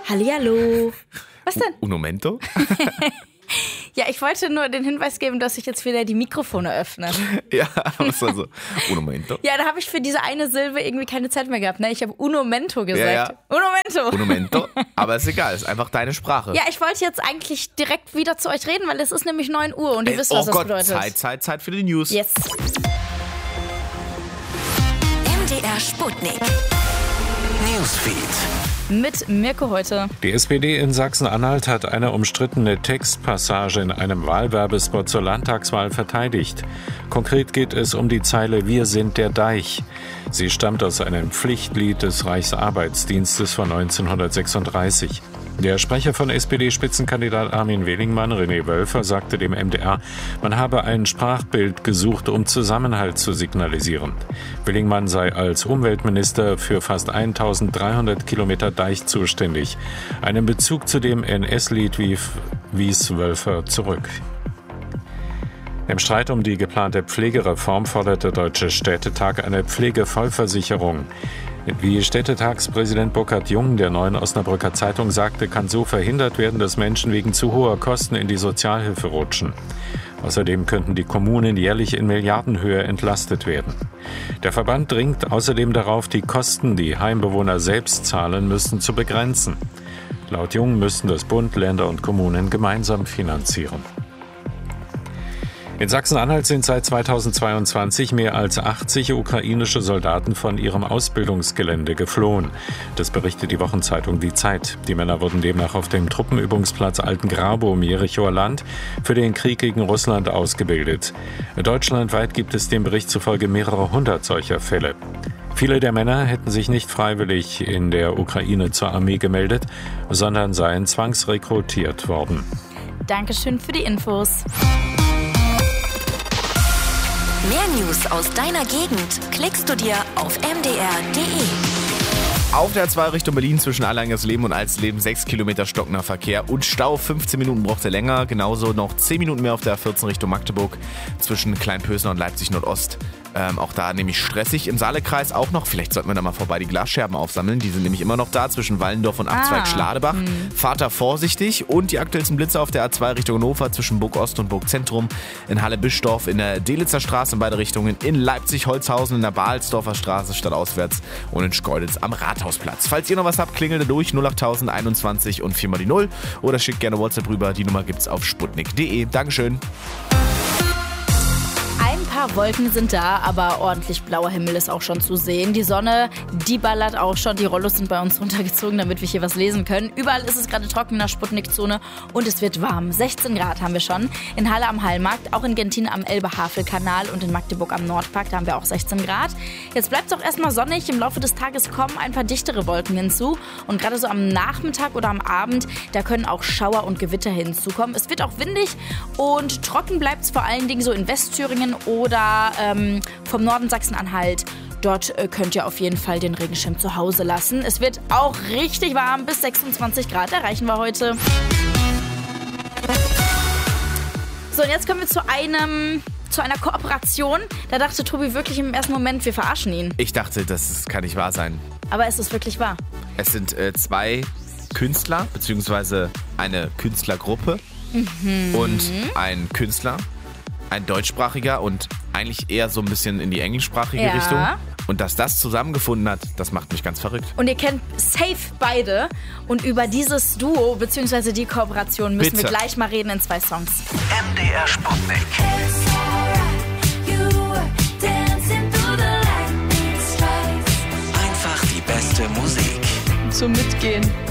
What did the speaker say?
Hallihallo. Was denn? Un momento? Ja, ich wollte nur den Hinweis geben, dass ich jetzt wieder die Mikrofone öffne. Ja, was also? Un momento? Ja, da habe ich für diese eine Silbe irgendwie keine Zeit mehr gehabt. Ne? Ich habe un momento gesagt. Ja. Un momento. Un momento? Aber ist egal, ist einfach deine Sprache. Ja, ich wollte jetzt eigentlich direkt wieder zu euch reden, weil es ist nämlich 9 Uhr und ihr wisst, was das bedeutet. Zeit für die News. Yes. MDR Sputnik. Newsfeed. Mit Mirko heute. Die SPD in Sachsen-Anhalt hat eine umstrittene Textpassage in einem Wahlwerbespot zur Landtagswahl verteidigt. Konkret geht es um die Zeile „Wir sind der Deich". Sie stammt aus einem Pflichtlied des Reichsarbeitsdienstes von 1936. Der Sprecher von SPD-Spitzenkandidat Armin Willingmann, René Wölfer, sagte dem MDR, man habe ein Sprachbild gesucht, um Zusammenhalt zu signalisieren. Willingmann sei als Umweltminister für fast 1300 Kilometer Deich zuständig. Einen Bezug zu dem NS-Lied wies Wölfer zurück. Im Streit um die geplante Pflegereform fordert der Deutsche Städtetag eine Pflegevollversicherung. Wie Städtetagspräsident Burkhard Jung der Neuen Osnabrücker Zeitung sagte, kann so verhindert werden, dass Menschen wegen zu hoher Kosten in die Sozialhilfe rutschen. Außerdem könnten die Kommunen jährlich in Milliardenhöhe entlastet werden. Der Verband dringt außerdem darauf, die Kosten, die Heimbewohner selbst zahlen müssen, zu begrenzen. Laut Jung müssten das Bund, Länder und Kommunen gemeinsam finanzieren. In Sachsen-Anhalt sind seit 2022 mehr als 80 ukrainische Soldaten von ihrem Ausbildungsgelände geflohen. Das berichtet die Wochenzeitung Die Zeit. Die Männer wurden demnach auf dem Truppenübungsplatz Altengrabow im Jerichoer Land für den Krieg gegen Russland ausgebildet. Deutschlandweit gibt es dem Bericht zufolge mehrere hundert solcher Fälle. Viele der Männer hätten sich nicht freiwillig in der Ukraine zur Armee gemeldet, sondern seien zwangsrekrutiert worden. Dankeschön für die Infos. Mehr News aus deiner Gegend klickst du dir auf mdr.de. Auf der A2 Richtung Berlin zwischen Allangersleben und Alsleben 6 Kilometer stockender Verkehr und Stau. 15 Minuten braucht er länger. Genauso noch 10 Minuten mehr auf der A14 Richtung Magdeburg zwischen Kleinpösner und Leipzig Nordost. Auch da nämlich stressig. Im Saalekreis auch noch. Vielleicht sollten wir da mal vorbei die Glasscherben aufsammeln. Die sind nämlich immer noch da zwischen Wallendorf und Abzweig Schladebach. Fahrt da vorsichtig. Und die aktuellsten Blitze auf der A2 Richtung Hannover zwischen Burg Ost und Burg Zentrum. In Halle-Bischdorf in der Delitzer Straße in beide Richtungen. In Leipzig-Holzhausen in der Balsdorfer Straße stadtauswärts. Und in Schkeuditz am Rathausplatz. Falls ihr noch was habt, klingelt durch 08000 21 und 4 mal die 0. Oder schickt gerne WhatsApp rüber. Die Nummer gibt's auf sputnik.de. Dankeschön. Ein paar Wolken sind da, aber ordentlich blauer Himmel ist auch schon zu sehen. Die Sonne, die ballert auch schon. Die Rollos sind bei uns runtergezogen, damit wir hier was lesen können. Überall ist es gerade trocken in der Sputnik-Zone und es wird warm. 16 Grad haben wir schon. In Halle am Hallmarkt, auch in Genthin am Elbe-Havel-Kanal und in Magdeburg am Nordpark, da haben wir auch 16 Grad. Jetzt bleibt es auch erstmal sonnig. Im Laufe des Tages kommen ein paar dichtere Wolken hinzu. Und gerade so am Nachmittag oder am Abend, da können auch Schauer und Gewitter hinzukommen. Es wird auch windig und trocken bleibt es vor allen Dingen so in Westthüringen oder vom Norden Sachsen-Anhalt. Dort könnt ihr auf jeden Fall den Regenschirm zu Hause lassen. Es wird auch richtig warm, bis 26 Grad erreichen wir heute. So, und jetzt kommen wir zu einer Kooperation. Da dachte Tobi wirklich im ersten Moment, wir verarschen ihn. Ich dachte, das kann nicht wahr sein. Aber es ist wirklich wahr. Es sind zwei Künstler, beziehungsweise eine Künstlergruppe und ein Künstler. Ein deutschsprachiger und eigentlich eher so ein bisschen in die englischsprachige Richtung. Und dass das zusammengefunden hat, das macht mich ganz verrückt. Und ihr kennt safe beide. Und über dieses Duo bzw. die Kooperation müssen wir gleich mal reden in 2 Songs. MDR Sputnik. Einfach die beste Musik. Zum Mitgehen.